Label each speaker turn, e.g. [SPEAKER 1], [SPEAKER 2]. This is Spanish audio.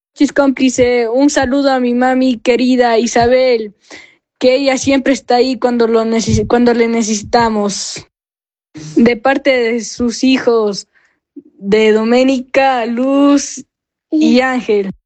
[SPEAKER 1] Chis cómplice, un saludo a mi mami querida Isabel, que ella siempre está ahí cuando le necesitamos. De parte de sus hijos, de Doménica, Luz y Ángel.